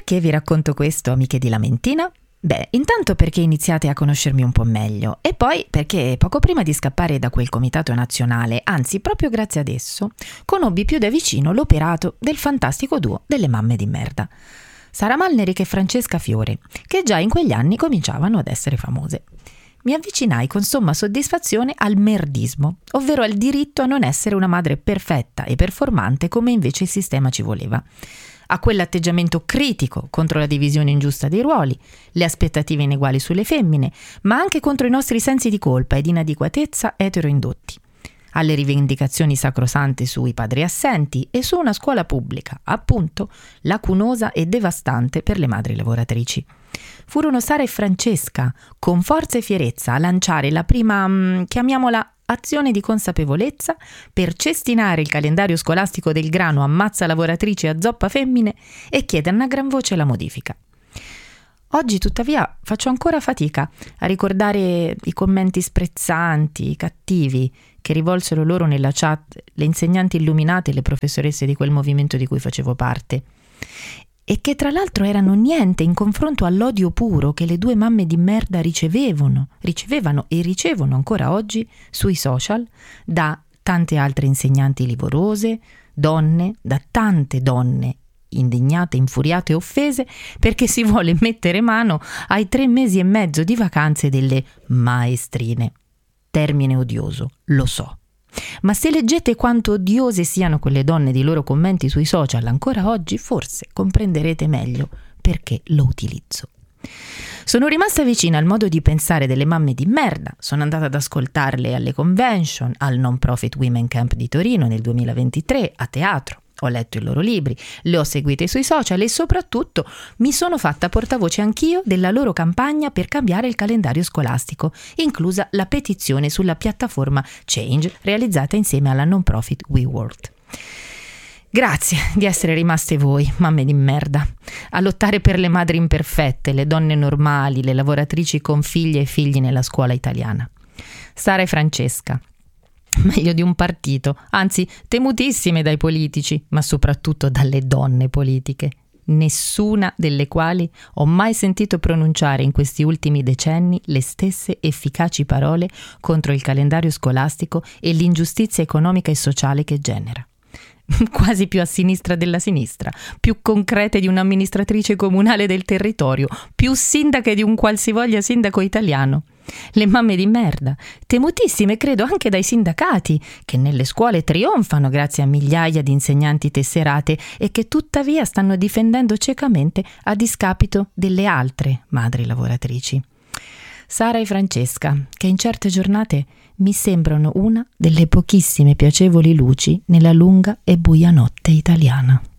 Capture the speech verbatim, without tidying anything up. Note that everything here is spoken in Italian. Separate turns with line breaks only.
Perché vi racconto questo, amiche di Lamentina? Beh, intanto perché iniziate a conoscermi un po' meglio e poi perché poco prima di scappare da quel comitato nazionale, anzi proprio grazie ad esso, conobbi più da vicino l'operato del fantastico duo delle mamme di merda, Sara Malneric e Francesca Fiore, che già in quegli anni cominciavano ad essere famose. Mi avvicinai con somma soddisfazione al merdismo, ovvero al diritto a non essere una madre perfetta e performante come invece il sistema ci voleva, a quell'atteggiamento critico contro la divisione ingiusta dei ruoli, le aspettative ineguali sulle femmine, ma anche contro i nostri sensi di colpa ed inadeguatezza eteroindotti, alle rivendicazioni sacrosante sui padri assenti e su una scuola pubblica, appunto, lacunosa e devastante per le madri lavoratrici. Furono Sara e Francesca, con forza e fierezza, a lanciare la prima, mh, chiamiamola, azione di consapevolezza per cestinare il calendario scolastico del grano ammazza lavoratrici a zoppa femmine e chiederne a gran voce la modifica. Oggi, tuttavia, faccio ancora fatica a ricordare i commenti sprezzanti, cattivi, che rivolsero loro nella chat le insegnanti illuminate e le professoresse di quel movimento di cui facevo parte, e che tra l'altro erano niente in confronto all'odio puro che le due mamme di merda ricevevano, ricevevano e ricevono ancora oggi sui social da tante altre insegnanti livorose, donne, da tante donne indignate, infuriate e offese perché si vuole mettere mano ai tre mesi e mezzo di vacanze delle maestrine. Termine odioso, lo so. Ma se leggete quanto odiose siano quelle donne dei loro commenti sui social ancora oggi, forse comprenderete meglio perché lo utilizzo. Sono rimasta vicina al modo di pensare delle mamme di merda, sono andata ad ascoltarle alle convention, al Non Profit Women Camp di Torino nel duemilaventitré, a teatro. Ho letto i loro libri, le ho seguite sui social e soprattutto mi sono fatta portavoce anch'io della loro campagna per cambiare il calendario scolastico, inclusa la petizione sulla piattaforma Change realizzata insieme alla non profit WeWorld. Grazie di essere rimaste voi, mamme di merda, a lottare per le madri imperfette, le donne normali, le lavoratrici con figlie e figli nella scuola italiana. Sara e Francesca, meglio di un partito, anzi temutissime dai politici, ma soprattutto dalle donne politiche, nessuna delle quali ho mai sentito pronunciare in questi ultimi decenni le stesse efficaci parole contro il calendario scolastico e l'ingiustizia economica e sociale che genera. Quasi più a sinistra della sinistra, più concrete di un'amministratrice comunale del territorio, più sindache di un qualsivoglia sindaco italiano. Le mamme di merda, temutissime credo anche dai sindacati, che nelle scuole trionfano grazie a migliaia di insegnanti tesserate e che tuttavia stanno difendendo ciecamente a discapito delle altre madri lavoratrici. Sara e Francesca, che in certe giornate mi sembrano una delle pochissime piacevoli luci nella lunga e buia notte italiana.